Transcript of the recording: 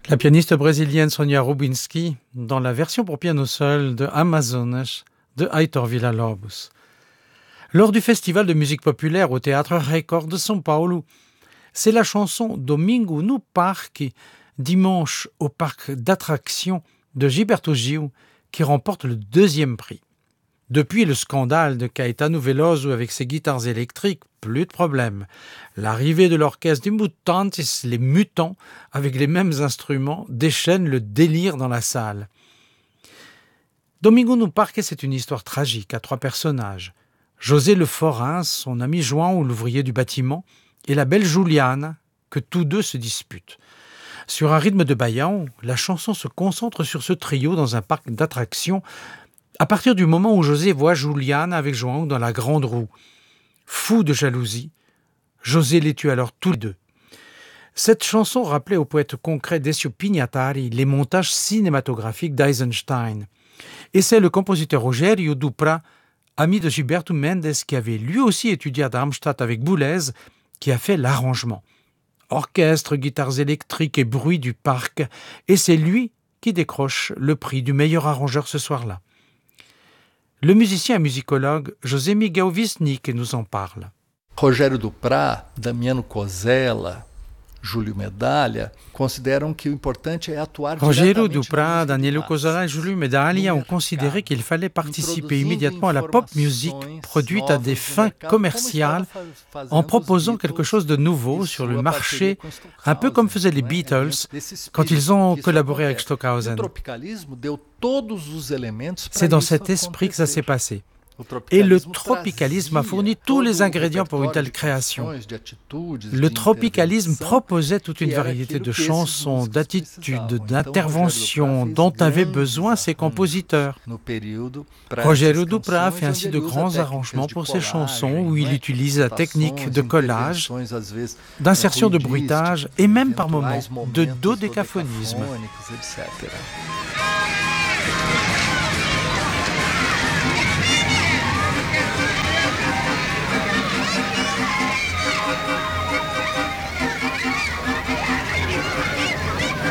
La pianiste brésilienne Sonia Rubinski dans la version pour piano seul de Amazonas de Heitor Villa-Lobos. Lors du festival de musique populaire au Théâtre Record de São Paulo, c'est la chanson Domingo no Parque, dimanche au parc d'attractions de Gilberto Gil qui remporte le 2e prix. Depuis le scandale de Caetano Veloso avec ses guitares électriques, plus de problème. L'arrivée de l'orchestre des Mutantes, les mutants, avec les mêmes instruments, déchaîne le délire dans la salle. Domingo no Parque, c'est une histoire tragique à 3 personnages. José le forain, son ami João, l'ouvrier du bâtiment, et la belle Juliana, que tous deux se disputent. Sur un rythme de baião, la chanson se concentre sur ce trio dans un parc d'attractions à partir du moment où José voit Juliana avec João dans la grande roue. Fou de jalousie, José les tue alors tous les deux. Cette chanson rappelait au poète concret Décio Pignatari les montages cinématographiques d'Eisenstein. Et c'est le compositeur Rogério Duprat, ami de Gilberto Mendes, qui avait lui aussi étudié à Darmstadt avec Boulez, qui a fait l'arrangement. Orchestre, guitares électriques et bruit du parc, et c'est lui qui décroche le prix du meilleur arrangeur ce soir-là. Le musicien et musicologue José Miguel Wisnik nous en parle. Rogério Duprat, Damiano Cosella, Júlio Medaglia considéram que o importante é atuar Rogério Duprat, Danielo Cosella et Júlio Medaglia ont considéré qu'il fallait participer immédiatement à la pop music produite à des fins commerciales en proposant quelque chose de nouveau sur le marché, un peu comme faisaient les Beatles quand ils ont collaboré avec Stockhausen. C'est dans cet esprit que ça s'est passé. Et le tropicalisme a fourni tous les ingrédients pour une telle création. Le tropicalisme proposait toute une variété de chansons, d'attitudes, d'interventions dont avaient besoin ses compositeurs. Rogério Duprat fait ainsi de grands arrangements pour ses chansons où il utilise la technique de collage, d'insertion de bruitage et même par moments de dodécaphonisme.